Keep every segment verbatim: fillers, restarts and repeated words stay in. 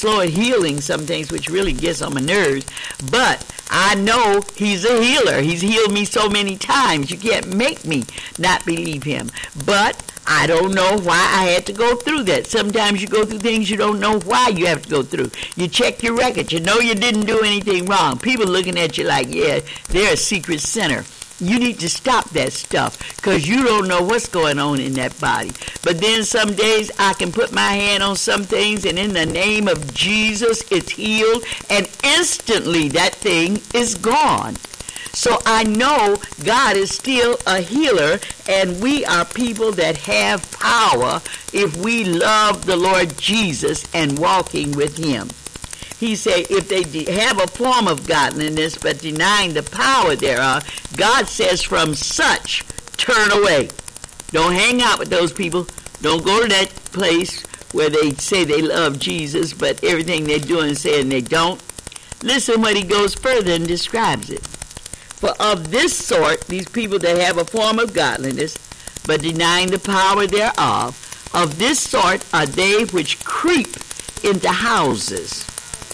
slow at healing some things, which really gets on my nerves. But I know he's a healer. He's healed me so many times. You can't make me not believe him. But I don't know why I had to go through that. Sometimes you go through things you don't know why you have to go through. You check your record. You know you didn't do anything wrong. People looking at you like, yeah, they're a secret sinner. You need to stop that stuff because you don't know what's going on in that body. But then some days I can put my hand on some things, and in the name of Jesus, it's healed, and instantly that thing is gone. So I know God is still a healer, and we are people that have power if we love the Lord Jesus and walking with him. He said, if they de- have a form of godliness, but denying the power thereof, God says, from such turn away. Don't hang out with those people. Don't go to that place where they say they love Jesus, but everything they're doing is saying they don't. Listen what he goes further and describes it. For of this sort, these people that have a form of godliness, but denying the power thereof, of this sort are they which creep into houses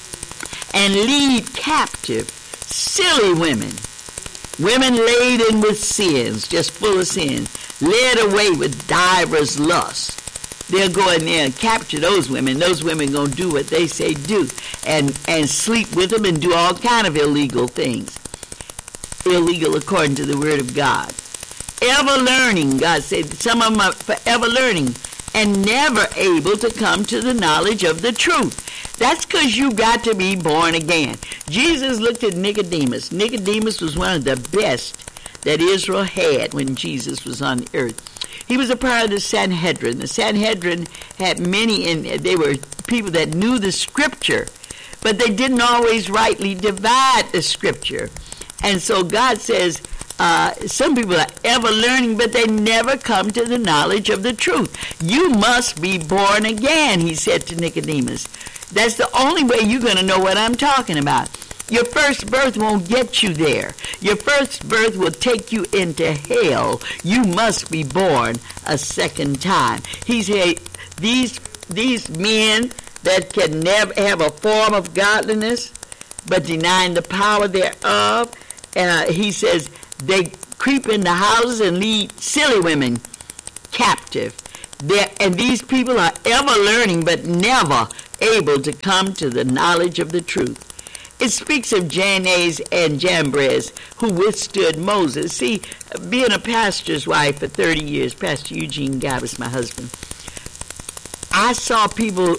and lead captive silly women, women laden with sins, just full of sins, led away with divers lusts. They'll go in there and capture those women. Those women going to do what they say do, and, and sleep with them and do all kind of illegal things. Illegal according to the word of God. Ever learning, God said, some of them are forever learning, and never able to come to the knowledge of the truth. That's because you got to be born again. Jesus looked at Nicodemus. Nicodemus was one of the best that Israel had when Jesus was on the earth. He was a part of the Sanhedrin. The Sanhedrin had many, and they were people that knew the scripture, but they didn't always rightly divide the scripture. And so God says, uh, some people are ever learning, but they never come to the knowledge of the truth. You must be born again, he said to Nicodemus. That's the only way you're going to know what I'm talking about. Your first birth won't get you there. Your first birth will take you into hell. You must be born a second time. He said, these, these men that can never have a form of godliness, but denying the power thereof, uh, he says, they creep into houses and lead silly women captive. They're, and these people are ever learning, but never able to come to the knowledge of the truth. It speaks of Jannes and Jambres, who withstood Moses. See, being a pastor's wife for thirty years, Pastor Eugene Gabbis, my husband, I saw people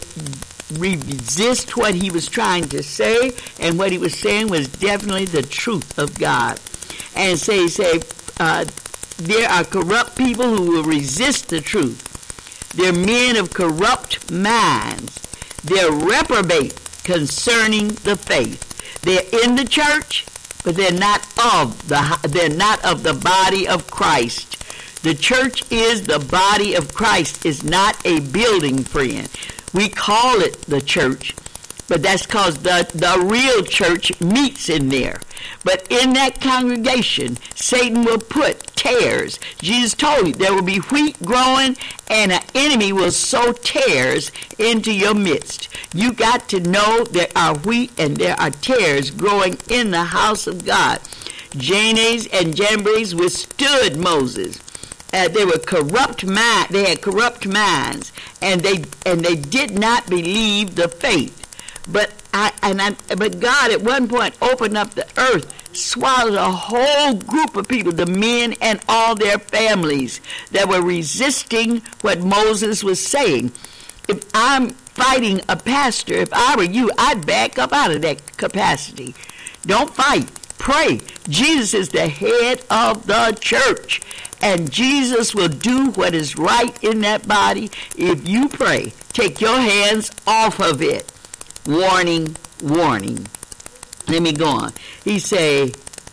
resist what he was trying to say, and what he was saying was definitely the truth of God. And say, say, uh, there are corrupt people who will resist the truth. They're men of corrupt minds. They're reprobate concerning the faith. They're in the church, but they're not of the they're not of the body of Christ. The church is the body of Christ. It's not a building, friend. We call it the church, but that's because the, the real church meets in there. But in that congregation, Satan will put tares. Jesus told you there will be wheat growing, and an enemy will sow tares into your midst. You got to know there are wheat and there are tares growing in the house of God. Jannes and Jambres withstood Moses. Uh, they were corrupt mind. They had corrupt minds, and they and they did not believe the faith. But I and I, but God at one point opened up the earth, swallowed a whole group of people, the men and all their families that were resisting what Moses was saying. If I'm fighting a pastor, if I were you, I'd back up out of that capacity. Don't fight. Pray. Jesus is the head of the church, and Jesus will do what is right in that body if you pray. Take your hands off of it. Warning, warning. Let me go on. He say,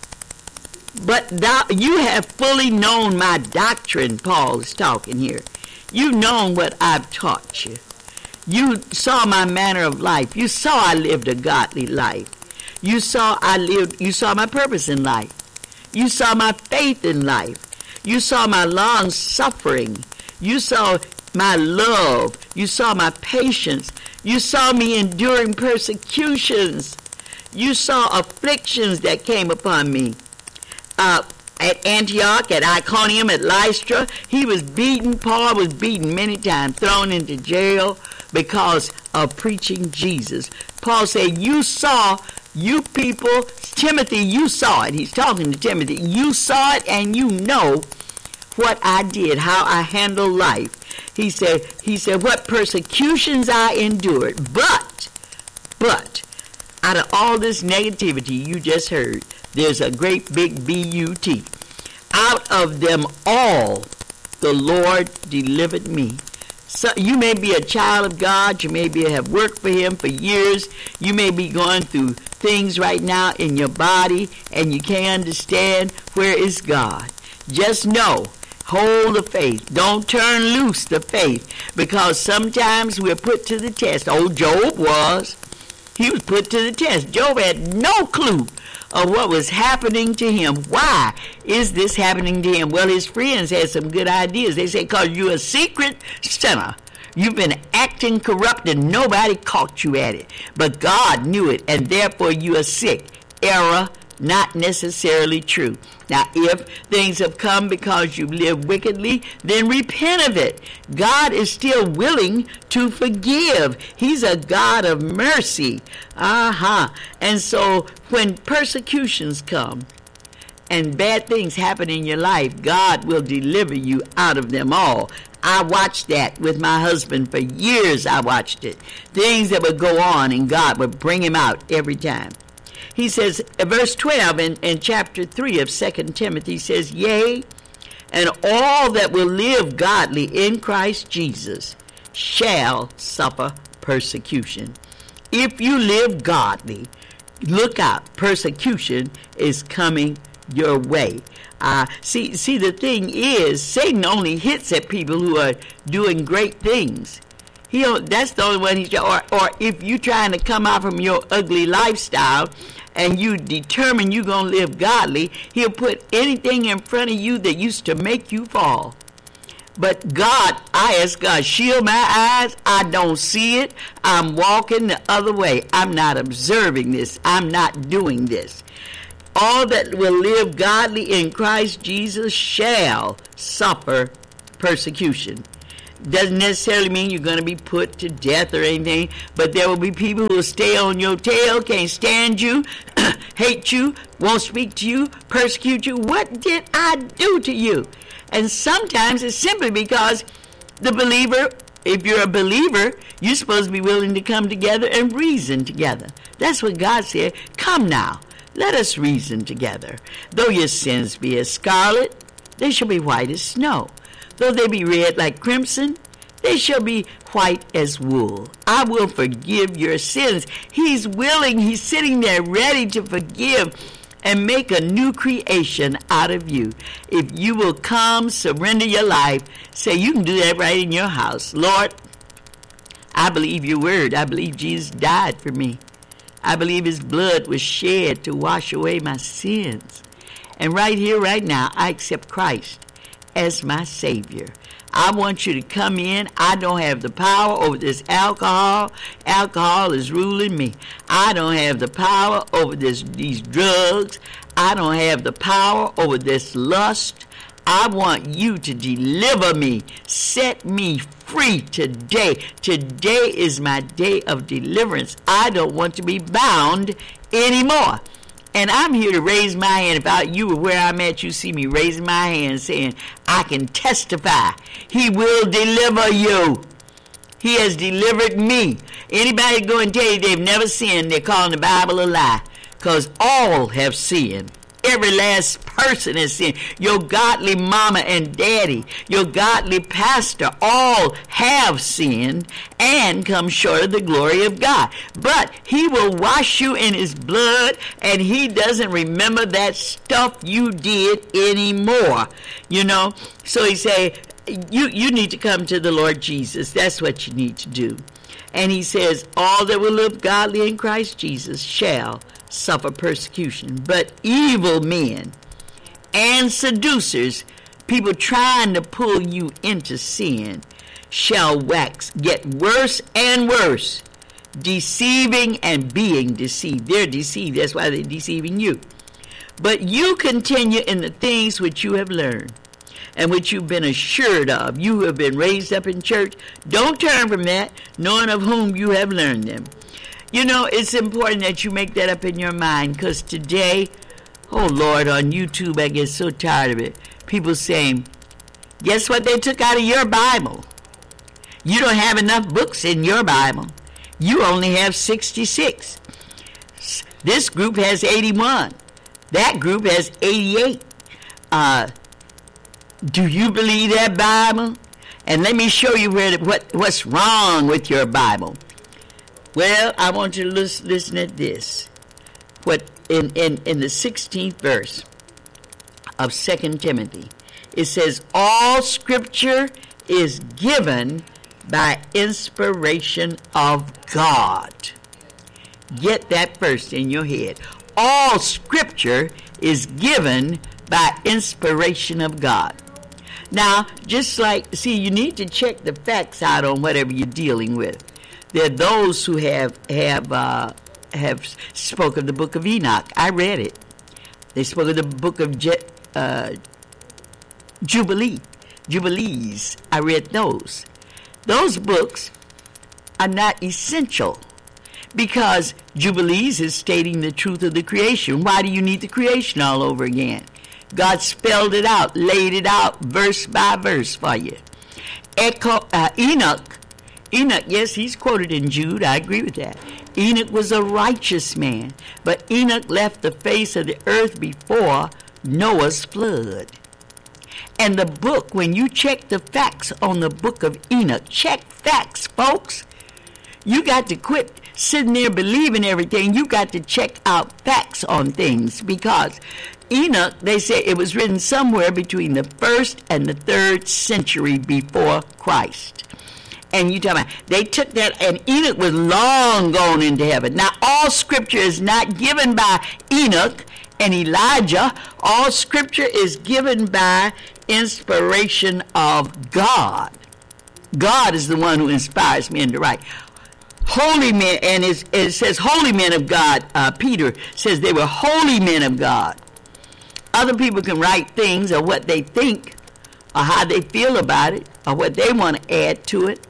but thou, you have fully known my doctrine, Paul is talking here. You've known what I've taught you. You saw my manner of life. You saw I lived a godly life. You saw I lived, you saw my purpose in life. You saw my faith in life. You saw my long suffering. You saw my love. You saw my patience. You saw me enduring persecutions. You saw afflictions that came upon me. Uh, at Antioch, at Iconium, at Lystra, he was beaten. Paul was beaten many times, thrown into jail because of preaching Jesus. Paul said, you saw, you people, Timothy, you saw it. He's talking to Timothy. You saw it and you know what I did, how I handled life. He said, he said, what persecutions I endured. But, but, out of all this negativity you just heard, there's a great big B U T. Out of them all, the Lord delivered me. So you may be a child of God. You may be have worked for him for years. You may be going through things right now in your body, and you can't understand where is God. Just know, hold the faith. Don't turn loose the faith, because sometimes we're put to the test. Oh, Job was. He was put to the test. Job had no clue of what was happening to him. Why is this happening to him? Well, his friends had some good ideas. They said, because you're a secret sinner. You've been acting corrupt and nobody caught you at it. But God knew it, and therefore you are sick. Error, not necessarily true. Now, if things have come because you live wickedly, then repent of it. God is still willing to forgive. He's a God of mercy. Uh-huh. And so when persecutions come and bad things happen in your life, God will deliver you out of them all. I watched that with my husband for years. I watched it. Things that would go on, and God would bring him out every time. He says, verse twelve in, in chapter three of Second Timothy says, yea, and all that will live godly in Christ Jesus shall suffer persecution. If you live godly, look out, persecution is coming your way. Uh, see, see, the thing is, Satan only hits at people who are doing great things. He that's the only one he's, or, or if you're trying to come out from your ugly lifestyle and you determine you're going to live godly, he'll put anything in front of you that used to make you fall. But God, I ask God, shield my eyes. I don't see it. I'm walking the other way. I'm not observing this. I'm not doing this. All that will live godly in Christ Jesus shall suffer persecution. Doesn't necessarily mean you're going to be put to death or anything, but there will be people who will stay on your tail, can't stand you, hate you, won't speak to you, persecute you. What did I do to you? And sometimes it's simply because the believer, if you're a believer, you're supposed to be willing to come together and reason together. That's what God said. Come now, let us reason together. Though your sins be as scarlet, they shall be white as snow. Though they be red like crimson, they shall be white as wool. I will forgive your sins. He's willing. He's sitting there ready to forgive and make a new creation out of you. If you will come, surrender your life, say you can do that right in your house. Lord, I believe your word. I believe Jesus died for me. I believe his blood was shed to wash away my sins. And right here, right now, I accept Christ as my Savior. I want you to come in. I don't have the power over this alcohol. Alcohol is ruling me. I don't have the power over this these drugs. I don't have the power over this lust. I want you to deliver me. Set me free today. Today is my day of deliverance. I don't want to be bound anymore. And I'm here to raise my hand. If I, you were where I'm at, you see me raising my hand saying, I can testify. He will deliver you. He has delivered me. Anybody go and tell you they've never sinned, they're calling the Bible a lie. Because all have sinned. Every last person has sinned. Your godly mama and daddy, your godly pastor, all have sinned and come short of the glory of God. But he will wash you in his blood, and he doesn't remember that stuff you did anymore. You know, so he say, you, you need to come to the Lord Jesus. That's what you need to do. And he says, all that will live godly in Christ Jesus shall suffer persecution. But evil men and seducers, people trying to pull you into sin, shall wax, get worse and worse. deceiving and being deceived. They're deceived. That's why they're deceiving you. But you continue in the things which you have learned and which you've been assured of. You have been raised up in church. Don't turn from that, knowing of whom you have learned them. You know, it's important that you make that up in your mind, because today, oh Lord, on YouTube, I get so tired of it. People saying, guess what they took out of your Bible? You don't have enough books in your Bible. You only have sixty-six. This group has eighty-one. That group has eighty-eight. Uh, do you believe that Bible? And let me show you where what what's wrong with your Bible. Well, I want you to listen, listen at this. What in, in, in the sixteenth verse of Second Timothy, it says, all Scripture is given by inspiration of God. Get that first in your head. All Scripture is given by inspiration of God. Now, just like, see, you need to check the facts out on whatever you're dealing with. There are those who have have uh, have spoken of the book of Enoch. I read it. They spoke of the book of Je- uh, Jubilee, Jubilees. I read those. Those books are not essential, because Jubilees is stating the truth of the creation. Why do you need the creation all over again? God spelled it out, laid it out, verse by verse for you. Echo, uh, Enoch, Enoch, yes, he's quoted in Jude. I agree with that. Enoch was a righteous man, but Enoch left the face of the earth before Noah's flood. And the book, when you check the facts on the book of Enoch, check facts, folks. You got to quit sitting there believing everything. You got to check out facts on things, because Enoch, they say it was written somewhere between the first and the third century before Christ. And you tell me, they took that, and Enoch was long gone into heaven. Now, all Scripture is not given by Enoch and Elijah. All Scripture is given by inspiration of God. God is the one who inspires men to write. Holy men, and it says holy men of God. Uh, Peter says they were holy men of God. Other people can write things, or what they think, or how they feel about it, or what they want to add to it.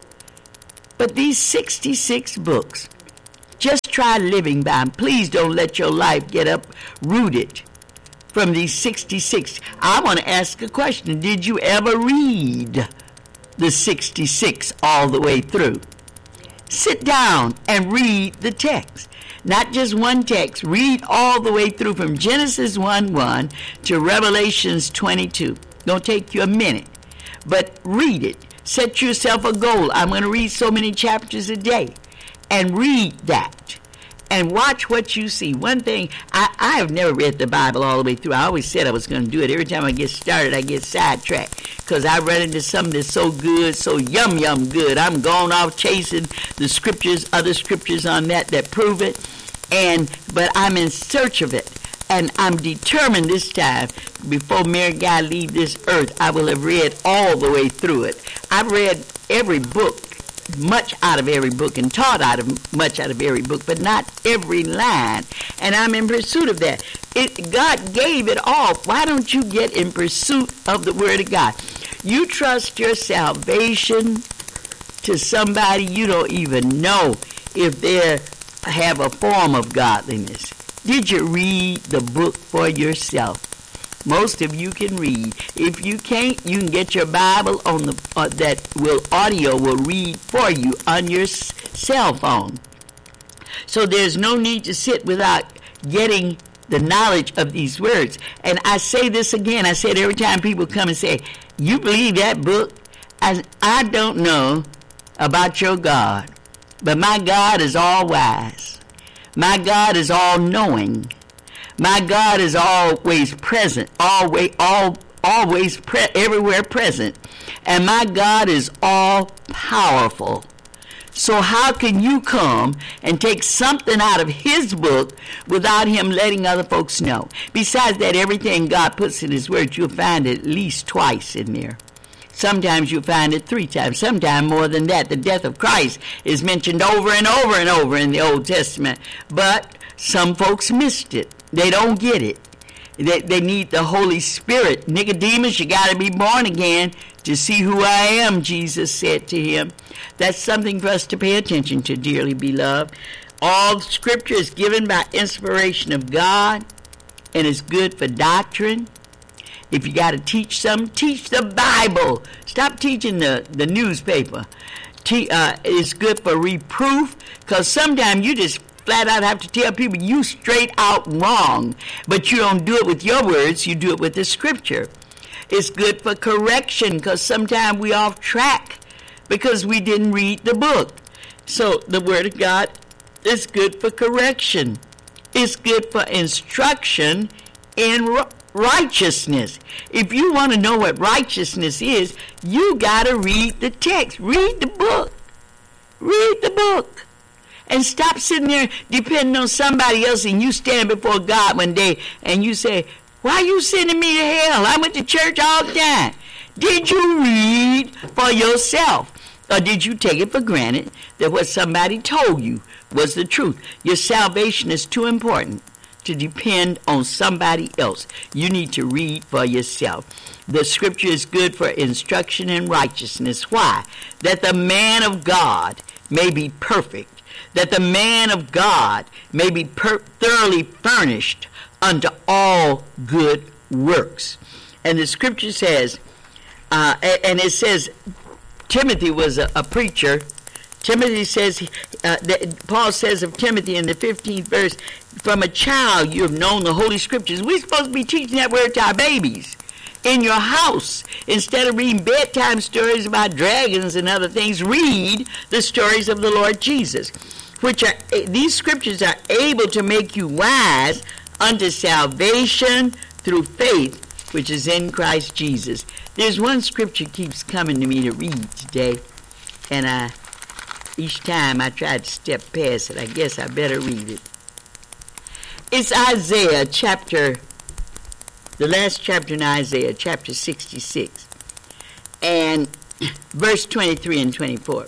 But these sixty-six books, just try living by them. Please don't let your life get uprooted from these sixty-six. I want to ask a question. Did you ever read the sixty-six all the way through? Sit down and read the text. Not just one text. Read all the way through from Genesis one one to Revelations twenty-two. Don't take you a minute, but read it. Set yourself a goal. I'm going to read so many chapters a day, and read that. And watch what you see. One thing, I, I have never read the Bible all the way through. I always said I was going to do it. Every time I get started, I get sidetracked, because I run into something that's so good, so yum, yum good. I'm going off chasing the scriptures, other scriptures on that that prove it. And But I'm in search of it. And I'm determined this time, before Mary God leave this earth, I will have read all the way through it. I've read every book, much out of every book, and taught out of much out of every book, but not every line. And I'm in pursuit of that. It, God gave it all. Why don't you get in pursuit of the Word of God? You trust your salvation to somebody you don't even know if they have a form of godliness. Did you read the book for yourself? Most of you can read. If you can't, you can get your Bible on the uh, that will audio will read for you on your s- cell phone. So there's no need to sit without getting the knowledge of these words. And I say this again. I say it every time people come and say, "You believe that book?" I I don't know about your God, but my God is all wise. My God is all-knowing. My God is always present, always, all, always, pre- everywhere present. And my God is all-powerful. So how can you come and take something out of his book without him letting other folks know? Besides that, everything God puts in his word, you'll find it at least twice in there. Sometimes you find it three times, sometimes more than that. The death of Christ is mentioned over and over and over in the Old Testament. But some folks missed it. They don't get it. They, they need the Holy Spirit. Nicodemus, you got to be born again to see who I am, Jesus said to him. That's something for us to pay attention to, dearly beloved. All Scripture is given by inspiration of God, and it's good for doctrine. If you got to teach something, teach the Bible. Stop teaching the, the newspaper. Te- uh, it's good for reproof, because sometimes you just flat out have to tell people you straight out wrong. But you don't do it with your words, you do it with the Scripture. It's good for correction, because sometimes we off track because we didn't read the book. So the Word of God is good for correction. It's good for instruction in righteousness. If you want to know what righteousness is, you got to read the text. Read the book. Read the book. And stop sitting there depending on somebody else, and you stand before God one day and you say, why are you sending me to hell? I went to church all the time. Did you read for yourself? Or did you take it for granted that what somebody told you was the truth? Your salvation is too important to depend on somebody else. You need to read for yourself. The Scripture is good for instruction in righteousness. Why? That the man of God may be perfect. That the man of God may be per- thoroughly furnished unto all good works. And the Scripture says, uh, and it says, Timothy was a, a preacher. Timothy says, uh, that Paul says of Timothy in the fifteenth verse, from a child you have known the Holy Scriptures. We're supposed to be teaching that word to our babies in your house. Instead of reading bedtime stories about dragons and other things, read the stories of the Lord Jesus, which are, these Scriptures are able to make you wise unto salvation through faith, which is in Christ Jesus. There's one Scripture keeps coming to me to read today, and I, each time I try to step past it. I guess I better read it. It's Isaiah chapter, the last chapter in Isaiah, chapter sixty-six, and verse twenty-three and twenty-four.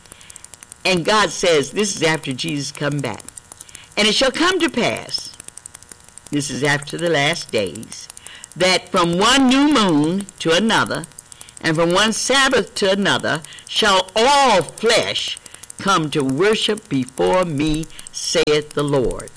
And God says, this is after Jesus come back. And it shall come to pass, this is after the last days, that from one new moon to another, and from one Sabbath to another, shall all flesh come to worship before me, saith the Lord.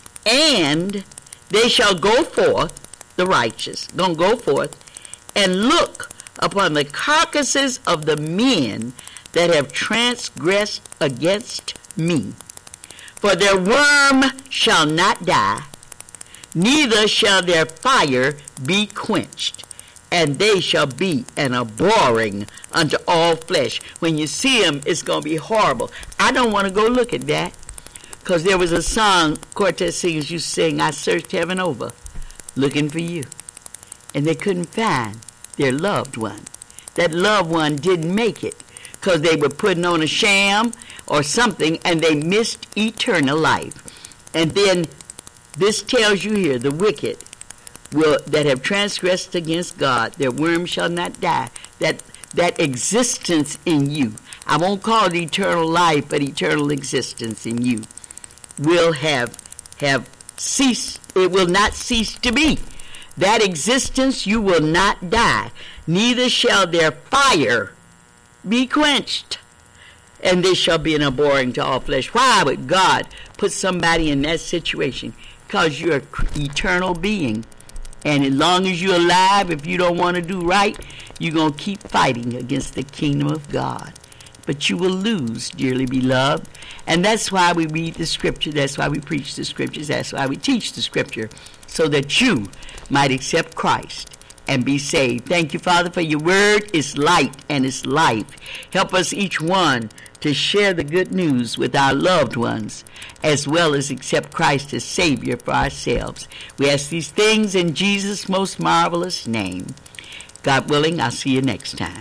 And they shall go forth, the righteous, gonna go forth, and look upon the carcasses of the men that have transgressed against me. For their worm shall not die, neither shall their fire be quenched, and they shall be an abhorring unto all flesh. When you see them, it's going to be horrible. I don't want to go look at that, because there was a song quartet singers used to sing, I searched heaven over, looking for you. And they couldn't find their loved one. That loved one didn't make it, because they were putting on a sham or something, and they missed eternal life. And then this tells you here, the wicked will that have transgressed against God, their worm shall not die. That that existence in you, I won't call it eternal life, but eternal existence in you, will have have ceased. It will not cease to be. That existence, you will not die. Neither shall their fire be quenched, and they shall be an abhorring to all flesh. Why would God put somebody in that situation? Because you're an eternal being. And as long as you're alive, if you don't want to do right, you're going to keep fighting against the kingdom of God. But you will lose, dearly beloved. And that's why we read the Scripture. That's why we preach the Scriptures. That's why we teach the Scripture, so that you might accept Christ and be saved. Thank you, Father, for your word is light and it's life. Help us each one to share the good news with our loved ones, as well as accept Christ as Savior for ourselves. We ask these things in Jesus' most marvelous name. God willing, I'll see you next time.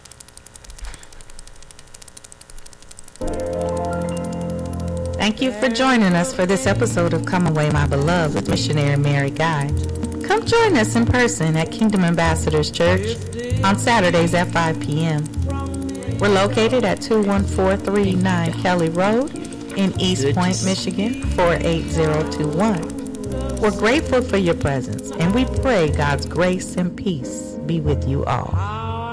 Thank you for joining us for this episode of Come Away, My Beloved with Missionary Mary Guy. Come join us in person at Kingdom Ambassadors Church, on Saturdays at five p.m. We're located at two one four three nine Kelly Road in East Good Point, to Michigan, four eight zero two one. We're grateful for your presence, and we pray God's grace and peace be with you all.